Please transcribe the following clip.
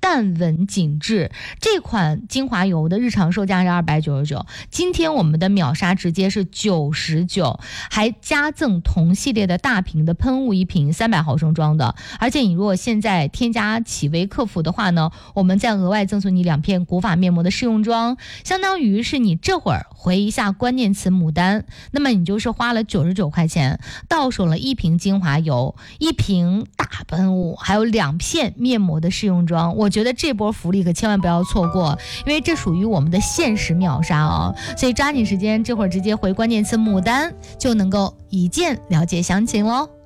淡纹紧致。这款精华油的日常售价是299，今天我们的秒杀直接是99，还加赠同系列的大瓶的喷雾一瓶，300毫升装的。而且你如果现在添加企微客服的话呢，我们再额外赠送你2片古法面膜的试用装，相当于是你这会儿回一下关键词牡丹，那么你就是花了99块钱，到手了1瓶精华油、1瓶大喷雾，还有2片面膜的试用装。我觉得这波福利可千万不要错过，因为这属于我们的限时秒杀啊！所以抓紧时间，这会儿直接回关键词牡丹就能够一键了解详情喽。